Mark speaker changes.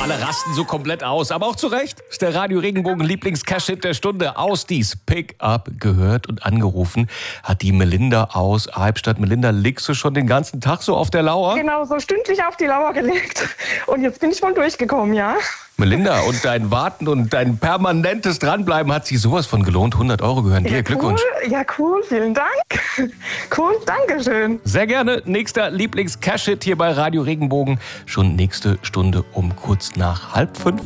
Speaker 1: Alle rasten so komplett aus, aber auch zu Recht. Ist der Radio Regenbogen Lieblings-Cash-Hit der Stunde. Aus dies Pick-up gehört und angerufen hat die Melinda aus Albstadt. Melinda, liegst du schon den ganzen Tag so auf der Lauer?
Speaker 2: Genau, so stündlich auf die Lauer gelegt. Und jetzt bin ich wohl durchgekommen, ja.
Speaker 1: Melinda, und dein Warten und dein permanentes Dranbleiben hat sich sowas von gelohnt. 100 Euro gehören dir.
Speaker 2: Ja,
Speaker 1: Glückwunsch.
Speaker 2: Cool. Ja, cool. Vielen Dank. Cool, danke schön.
Speaker 1: Sehr gerne. Nächster Lieblings-Cash-Hit hier bei Radio Regenbogen. Schon nächste Stunde um kurz nach 4:30.